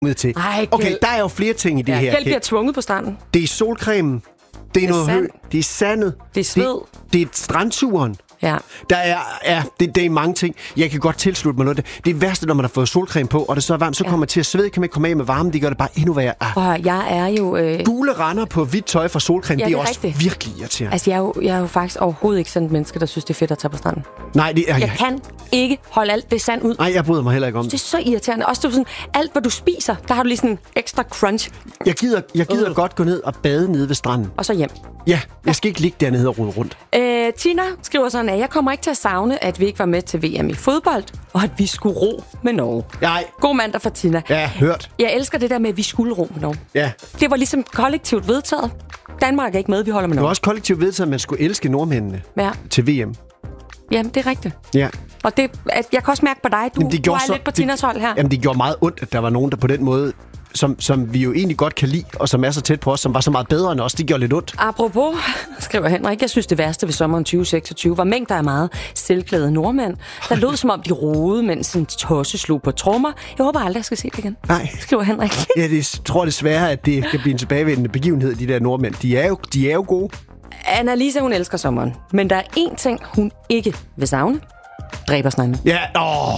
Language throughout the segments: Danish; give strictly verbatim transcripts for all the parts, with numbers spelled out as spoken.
med til. Ej, okay, der er jo flere ting i det ja, her. Kjeld bliver tvunget på stranden. Det er solcremen. Det er, det er noget hø. Det er sandet. Det er sved. Det, det er strandturen. Ja. Der er, er det, det er mange ting. Jeg kan godt tilslutte mig noget af det. Det er værste, når man har fået solcreme på, og det så er varmt, så ja. kommer man til at svede, kan man ikke komme af med varmen. Det gør det bare endnu værre. Ah. Og jeg er jo... Øh... Gule render på hvidt tøj fra solcreme, ja, det er, det er også rigtigt. virkelig irriterende. Altså, jeg er, jo, jeg er jo faktisk overhovedet ikke sådan et menneske, der synes, det er fedt at tage på stranden. Nej, det er... Jeg kan ikke holde alt det sand ud. Nej, jeg bryder mig heller ikke om det. Det er så irriterende. Også sådan, alt, hvad du spiser, der har du lige sådan ekstra crunch. Jeg gider, jeg gider uh. godt gå ned og bade nede ved stranden. Og så hjem. Ja, jeg skal ikke ligge dernede og rode rundt. Øh, Tina skriver sådan, at jeg kommer ikke til at savne, at vi ikke var med til V M i fodbold, og at vi skulle ro med Norge. Nej. God mandag for Tina. Ja, hørt. Jeg elsker det der med, at vi skulle ro med Norge. Ja. Det var ligesom kollektivt vedtaget. Danmark er ikke med, vi holder med Norge. Det var også kollektivt vedtaget, at man skulle elske nordmændene ja. til V M. Jamen, det er rigtigt. Ja. Og det, at jeg kan også mærke på dig, du, jamen, du er så, lidt på Tinas hold her. Jamen, det gjorde meget ondt, at der var nogen, der på den måde, som, som vi jo egentlig godt kan lide, og som er så tæt på os, som var så meget bedre end os. Det gjorde lidt ondt. Apropos, skriver Henrik, jeg synes det værste ved sommeren tyve seksogtyve var mængder af meget selvklædede nordmænd, der lød som om de rodede, mens en tosse slog på trommer. Jeg håber aldrig, jeg skal se det igen. Nej. Skriver Henrik. Ja, det tror desværre, at det kan blive en tilbagevendende begivenhed, de der nordmænd. De er jo, de er jo gode. Annalisa, hun elsker sommeren. Men der er én ting, hun ikke vil savne. Dræbersnegle. Ja, åh.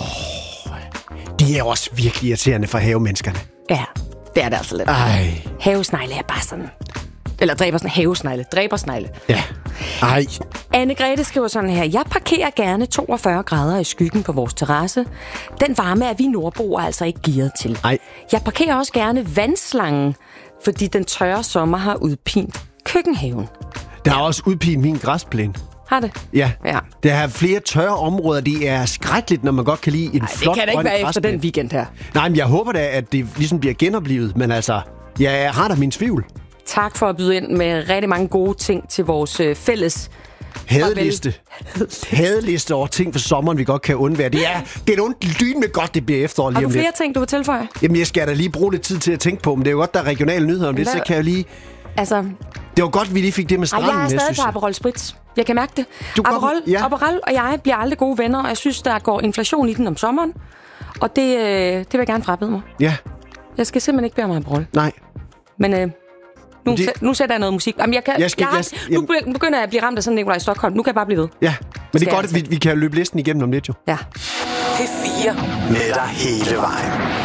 De er også virkelig irriterende for havemenneskerne. Ja, det er det altså lidt. Ej. Havesnegle er bare sådan... Eller dræbersnegle. Havesnegle. Dræbersnegle. Ja. Ej. Anne-Grethe skriver sådan her. Jeg parkerer gerne toogfyrre grader i skyggen på vores terrasse. Den varme er vi nordboere altså ikke gearet til. Ej. Jeg parkerer også gerne vandslangen, fordi den tørre sommer har udpint køkkenhaven. Der er også udpint min græsplæne. Har det? Ja. ja. Der er flere tørre områder. Det er skrækkeligt, når man godt kan lide en Ej, flot det kan da ikke være efter græsplæne. den weekend her. Nej, men jeg håber da, at det ligesom bliver genoplevet. Men altså, jeg har da min tvivl. Tak for at byde ind med rigtig mange gode ting til vores øh, fælles... Hadeliste. Hadeliste over ting for sommeren, vi godt kan undvære. Det er, det er ondt lyn med godt, det bliver efterår lige om om lidt. Har lidt. du flere ting, du vil tilføje? Jamen, jeg skal da lige bruge lidt tid til at tænke på, men det er jo godt, der er regionale nyheder om det, så kan jeg lige... Altså... Det var godt, vi lige fik det med stranden. Ej, jeg er med, stadig på Aperol Spritz. Jeg kan mærke det. Aperol, ja. Aperol og jeg bliver aldrig gode venner, og jeg synes, der går inflation i den om sommeren. Og det, øh, det vil jeg gerne frabede mig. Ja. Jeg skal simpelthen ikke bede om Aperol. Nej. Men øh, nu, det... sæt, nu sætter jeg noget musik. Jamen, jeg kan, jeg skal, jeg, jeg, nu begynder jeg at blive ramt af sådan Nikolaj Stockholm. Nu kan jeg bare blive ved. Ja, men det er godt, altså. at vi, vi kan løbe listen igennem om lidt jo. Ja. P fire. Med dig hele vejen.